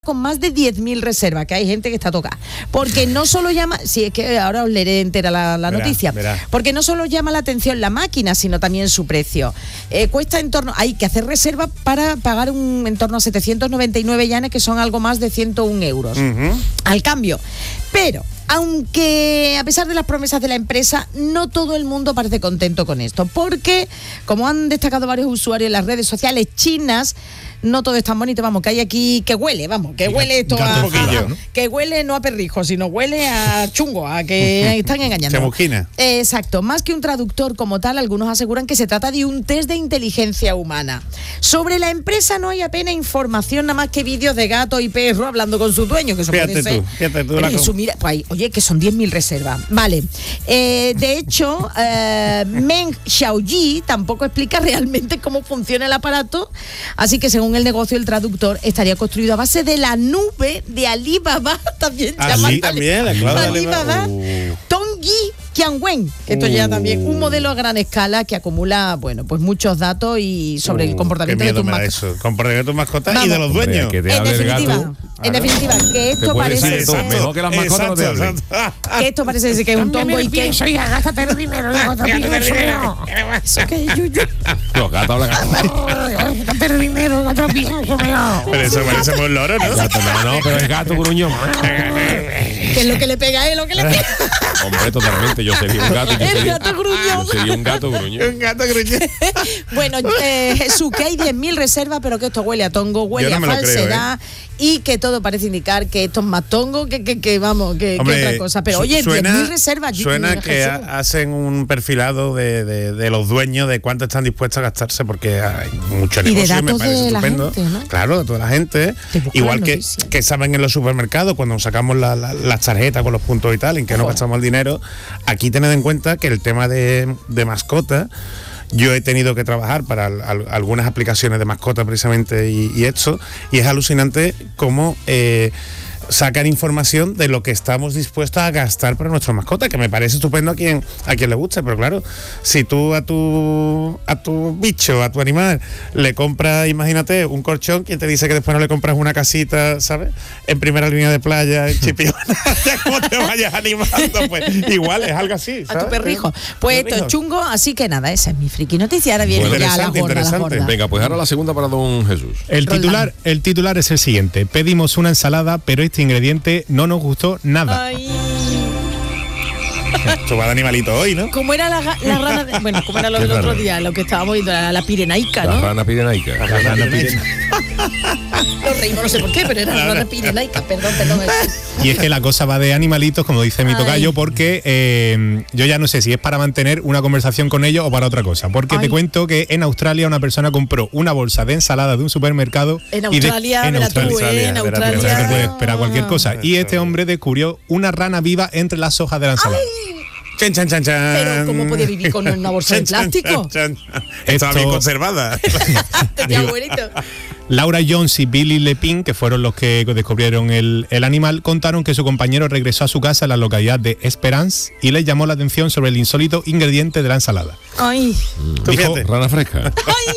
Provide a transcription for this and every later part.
con más de 10.000 reservas, que hay gente que está tocada. Porque no solo llama, si es que ahora os leeré entera la noticia, porque no solo llama la atención la máquina, sino también su precio. Cuesta en torno, hay que hacer reserva para pagar en torno a 799 yanes, que son algo más de 101 euros al cambio. Pero aunque a pesar de las promesas de la empresa, no todo el mundo parece contento con esto, porque como han destacado varios usuarios en las redes sociales chinas, no todo es tan bonito, vamos, que hay aquí que huele, que huele esto que huele no a perrijo, sino huele a chungo, a que están engañando. Chamusquina. Exacto, más que un traductor como tal, algunos aseguran que se trata de un test de inteligencia humana. Sobre la empresa no hay apenas información, nada más que vídeos de gato y perro hablando con su dueño, que eso puede ser. Fíjate tú. Mira, pues, oye, que son 10.000 reservas. Vale. De hecho, Meng Xiaoyi tampoco explica realmente cómo funciona el aparato, así que según el negocio, el traductor estaría construido a base de la nube de Alibaba, también llamada Alibaba, Tongyi Qianwen, que esto ya también un modelo a gran escala que acumula, bueno, pues muchos datos y sobre el comportamiento de tus mascotas. Comportamiento de tus mascotas y de los dueños. En definitiva, que esto parece ser mejor que las mascotas no te hablen. Que esto parece ser que es un tongo y que gástate el dinero de otro pienso. Eso que es yuyu. Los gatos hablan. Gástate el dinero de otro pienso. Pero eso parece un loro, ¿no? No, pero es gato gruñón. Que es lo que le pega a él, lo que le pega. Hombre, totalmente, yo sería un gato. El gato gruñón. Yo sería un gato gruñón. Un gato gruñón. Bueno, Jesús, que hay 10.000 reservas, pero que esto huele a tongo, huele a falsedad, y que todo parece indicar que esto es más tongo que otra cosa. Pero oye, 10.000 reservas. Suena que hacen un perfilado de los dueños, de cuánto están dispuestos a gastarse, porque hay mucho negocio y me parece estupendo. Gente, ¿no? Claro, de toda la gente. Igual que saben en los supermercados, cuando sacamos las tarjetas con los puntos y tal, en que no gastamos el dinero. Aquí tened en cuenta que el tema de mascotas, yo he tenido que trabajar para algunas aplicaciones de mascotas precisamente y esto, y es alucinante cómo sacan información de lo que estamos dispuestos a gastar para nuestras mascotas, que me parece estupendo a quien le guste, pero claro, si tú a tu bicho, a tu animal, le compras, imagínate, un colchón, ¿quién te dice que después no le compras una casita, ¿sabes? En primera línea de playa, en Chipiona, ¿cómo te vayas animando? Pues igual es algo así, ¿sabes? A tu perrijo. Pues esto es chungo, así que nada, esa es mi friki noticia. Ahora viene ya la gorda. Venga, pues ahora la segunda para don Jesús. El titular es el siguiente: pedimos una ensalada, pero este ingrediente no nos gustó nada. Ay. Esto va de animalito hoy, ¿no? ¿Cómo era la rana? Bueno, ¿cómo era lo del otro día? Lo que estábamos viendo, la pirenaica, ¿no? La rana pirenaica. Nos reímos, no sé por qué, pero era la rana pirenaica, perdón. Y es que la cosa va de animalitos, como dice mi tocayo, porque yo ya no sé si es para mantener una conversación con ellos o para otra cosa. Porque te cuento que en Australia una persona compró una bolsa de ensalada de un supermercado. En Australia. Se puede esperar cualquier cosa. Y este hombre descubrió una rana viva entre las hojas de la ensalada. Chan, chan, chan, chan. Pero ¿cómo podía vivir con una bolsa de plástico? Estaba bien conservada. Tenía buenito. Laura Jones y Billy Lepin, que fueron los que descubrieron el animal, contaron que su compañero regresó a su casa en la localidad de Esperance y les llamó la atención sobre el insólito ingrediente de la ensalada. Ay. Dijo, rana fresca.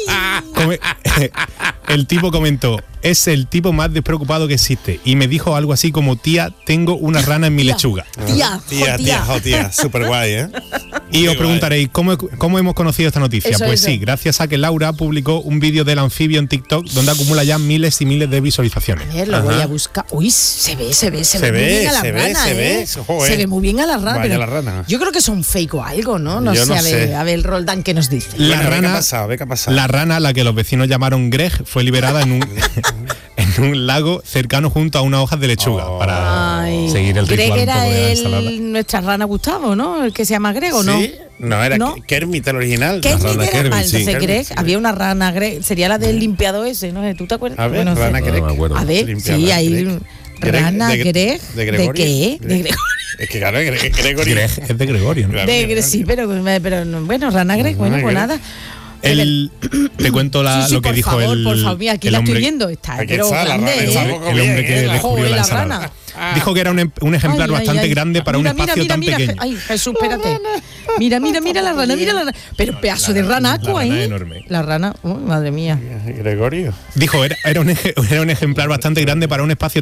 El tipo comentó: es el tipo más despreocupado que existe, y me dijo algo así como: tía, tengo una rana en mi lechuga. Tía, súper guay, ¿eh? Y os preguntaréis, ¿cómo hemos conocido esta noticia? Pues sí, gracias a que Laura publicó un vídeo del anfibio en TikTok donde acumula ya miles y miles de visualizaciones. A ver, lo voy a buscar. Uy, se ve muy bien a la rana, se ve muy bien a la rana. Vaya la rana. Yo creo que son fake o algo, ¿no? No sé. A ver, Roldán, ¿qué nos dice? La rana, ¿qué ha pasado? La rana, la que los vecinos llamaron Greg, fue liberada en un lago cercano junto a unas hojas de lechuga para seguir el ritual un poco de la ensalada. Nuestra rana Gustavo, ¿no? El que se llama Greg, ¿o no? Sí. No, era Kermit el original. Kermit era Kermit, entonces sí. Greg, había una rana Greg, sería la del limpiador ese, ¿no? ¿Tú te acuerdas? A ver, rana Greg. No me acuerdo. A ver, sí, hay rana Greg. ¿De qué? De Gregorio. Es que claro, Gregorio. Greg es de Gregorio, ¿no? Sí, pero bueno, rana Greg, bueno, pues nada. Te cuento lo que dijo por favor, mira, aquí la estoy viendo. Está, pero grande, el hombre que descubrió la ensalada. Dijo que era un ejemplar bastante grande para un espacio tan pequeño. Ay, Jesús, espérate. Mira la rana. Pero pedazo de ranaco ahí. Enorme. La rana, madre mía. Gregorio. Dijo, era un ejemplar bastante grande para un espacio